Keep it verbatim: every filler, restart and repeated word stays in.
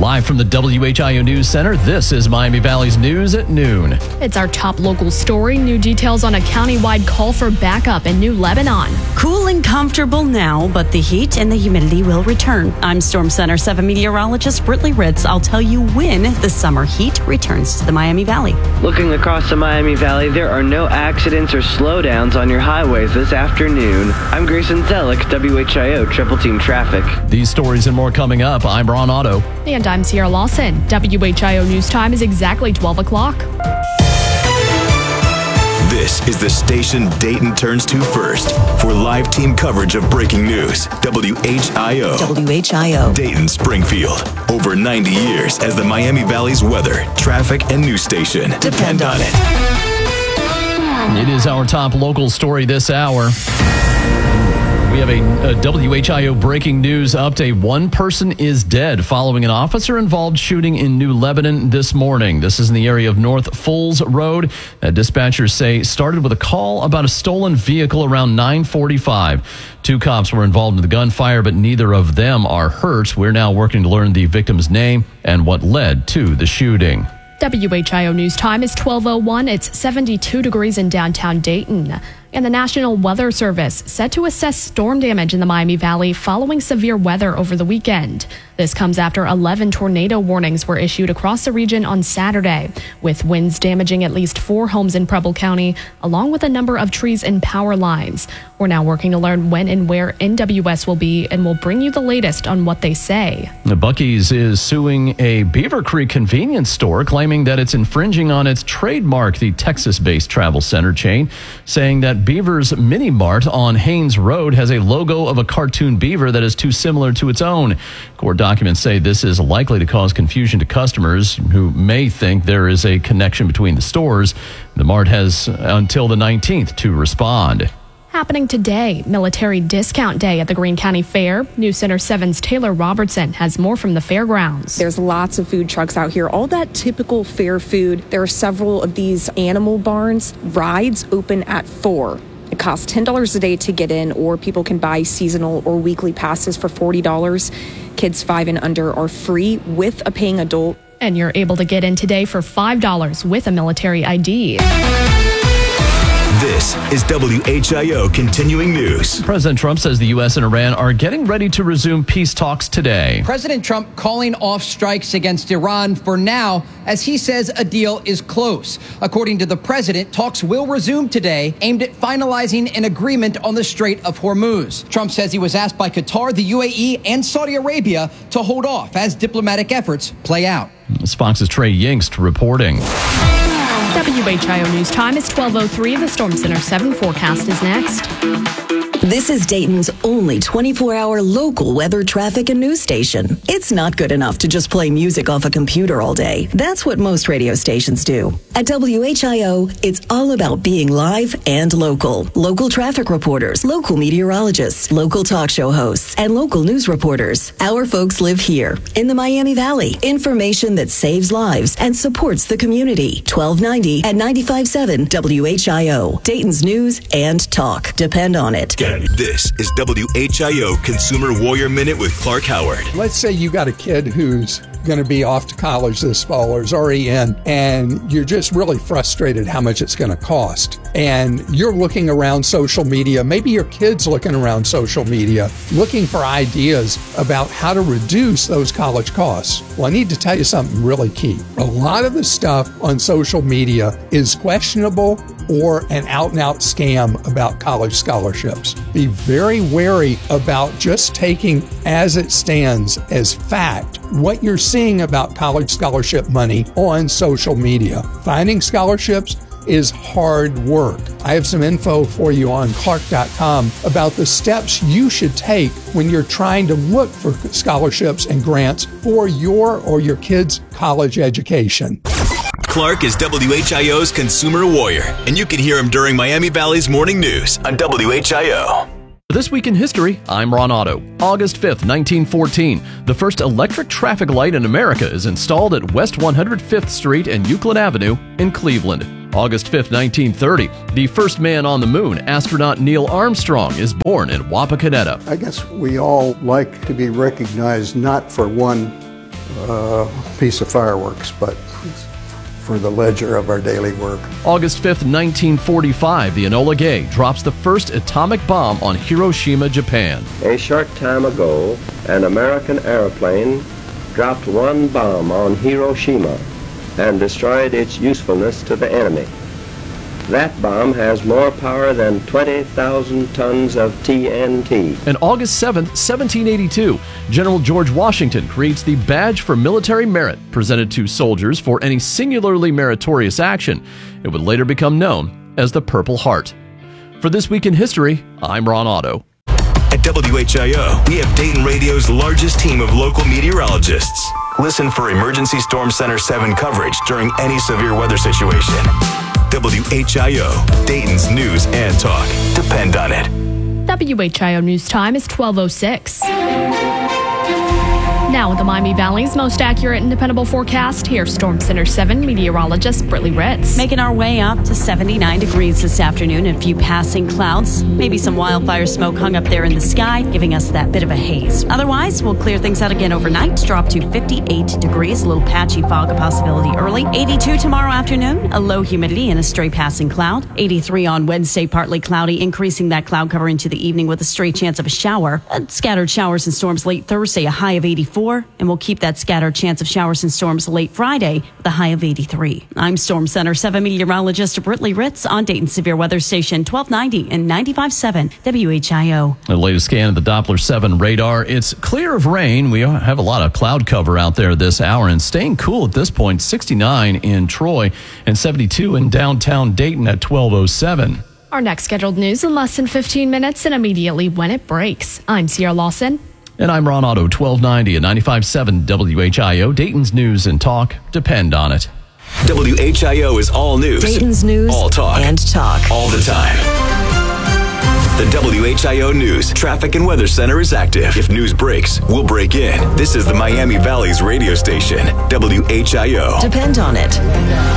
Live from the W H I O News Center, this is Miami Valley's News at noon. It's our top local story. New details on a countywide call for backup in New Lebanon. Cool and comfortable now, but the heat and the humidity will return. I'm Storm Center seven meteorologist Britley Ritz. I'll tell you when the summer heat returns to the Miami Valley. Looking across the Miami Valley, there are no accidents or slowdowns on your highways this afternoon. I'm Grayson Zellick, W H I O Triple Team Traffic. These stories and more coming up. I'm Ron Otto. And I'm Sierra Lawson. W H I O News Time is exactly twelve o'clock. This is the station Dayton turns to first for live team coverage of breaking news. W H I O. W H I O. Dayton Springfield. Over ninety years as the Miami Valley's weather, traffic, and news station. Depend on it. It is our top local story this hour. We have a, a W H I O breaking news update. One person is dead following an officer-involved shooting in New Lebanon this morning. This is in the area of North Fulls Road. Uh, dispatchers say started with a call about a stolen vehicle around nine forty-five. Two cops were involved in the gunfire, but neither of them are hurt. We're now working to learn the victim's name and what led to the shooting. W H I O News Time is twelve oh one. It's seventy-two degrees in downtown Dayton. And the National Weather Service set to assess storm damage in the Miami Valley following severe weather over the weekend. This comes after eleven tornado warnings were issued across the region on Saturday, with winds damaging at least four homes in Preble County, along with a number of trees and power lines. We're now working to learn when and where N W S will be, and we'll bring you the latest on what they say. Buc-ee's is suing a Beaver Creek convenience store, claiming that it's infringing on its trademark, the Texas-based travel center chain, saying that Beaver's Mini Mart on Haynes Road has a logo of a cartoon beaver that is too similar to its own. Court documents say this is likely to cause confusion to customers who may think there is a connection between the stores. The Mart has until the nineteenth to respond. Happening today, Military Discount Day at the Greene County Fair. News Center seven's Taylor Robertson has more from the fairgrounds. There's lots of food trucks out here, all that typical fair food. There are several of these animal barns. Rides open at four. It costs ten dollars a day to get in, or people can buy seasonal or weekly passes for forty dollars. Kids five and under are free with a paying adult. And you're able to get in today for five dollars with a military I D. This is W H I O Continuing News. President Trump says the U S and Iran are getting ready to resume peace talks today. President Trump calling off strikes against Iran for now, as he says a deal is close. According to the president, talks will resume today, aimed at finalizing an agreement on the Strait of Hormuz. Trump says he was asked by Qatar, the U A E, and Saudi Arabia to hold off as diplomatic efforts play out. This Fox's Trey Yingst reporting. W H I O News Time is twelve oh three. The Storm Center seven forecast is next. This is Dayton's only twenty-four hour local weather, traffic, and news station. It's not good enough to just play music off a computer all day. That's what most radio stations do. At W H I O, it's all about being live and local. Local traffic reporters, local meteorologists, local talk show hosts, and local news reporters. Our folks live here in the Miami Valley. Information that saves lives and supports the community. twelve ninety at ninety-five point seven W H I O. Dayton's news and talk. Depend on it. This is W H I O Consumer Warrior Minute with Clark Howard. Let's say you got a kid who's going to be off to college this fall or is already in, and you're just really frustrated how much it's going to cost. And you're looking around social media, maybe your kid's looking around social media, looking for ideas about how to reduce those college costs. Well, I need to tell you something really key. A lot of the stuff on social media is questionable or an out-and-out scam about college scholarships. Be very wary about just taking as it stands as fact what you're seeing about college scholarship money on social media. Finding scholarships is hard work. I have some info for you on Clark dot com about the steps you should take when you're trying to look for scholarships and grants for your or your kids' college education. Clark is W H I O's Consumer Warrior, and you can hear him during Miami Valley's Morning News on W H I O. This week in history, I'm Ron Otto. August fifth, nineteen fourteen, the first electric traffic light in America is installed at West one hundred fifth Street and Euclid Avenue in Cleveland. August fifth, nineteen thirty, the first man on the moon, astronaut Neil Armstrong, is born in Wapakoneta. I guess we all like to be recognized not for one uh, piece of fireworks, but for the ledger of our daily work. August fifth, nineteen forty-five, the Enola Gay drops the first atomic bomb on Hiroshima, Japan. A short time ago, an American airplane dropped one bomb on Hiroshima and destroyed its usefulness to the enemy. That bomb has more power than twenty thousand tons of T N T. And August seventh, seventeen eighty-two, General George Washington creates the Badge for Military Merit, presented to soldiers for any singularly meritorious action. It would later become known as the Purple Heart. For This Week in History, I'm Ron Otto. At W H I O, we have Dayton Radio's largest team of local meteorologists. Listen for Emergency Storm Center seven coverage during any severe weather situation. W H I O, Dayton's news and talk. Depend on it. W H I O News Time is twelve oh six. Now with the Miami Valley's most accurate and dependable forecast, here's Storm Center seven meteorologist Britley Ritz. Making our way up to seventy-nine degrees this afternoon and a few passing clouds. Maybe some wildfire smoke hung up there in the sky, giving us that bit of a haze. Otherwise, we'll clear things out again overnight, drop to fifty-eight degrees, a little patchy fog a possibility early. eighty-two tomorrow afternoon, a low humidity and a stray passing cloud. eighty-three on Wednesday, partly cloudy, increasing that cloud cover into the evening with a stray chance of a shower. Uh, scattered showers and storms late Thursday, a high of eighty-four. And we'll keep that scattered chance of showers and storms late Friday with a high of eighty-three. I'm Storm Center seven meteorologist Britley Ritz on Dayton Severe Weather Station twelve ninety and ninety-five point seven W H I O. The latest scan of the Doppler seven radar. It's clear of rain. We have a lot of cloud cover out there this hour and staying cool at this point. sixty-nine in Troy and seventy-two in downtown Dayton at twelve oh seven. Our next scheduled news in less than fifteen minutes and immediately when it breaks. I'm Sierra Lawson. And I'm Ron Otto, twelve ninety and ninety-five point seven W H I O, Dayton's news and talk. Depend on it. W H I O is all news. Dayton's news all talk. and talk. All the time. The W H I O News Traffic and Weather Center is active. If news breaks, we'll break in. This is the Miami Valley's radio station, W H I O. Depend on it.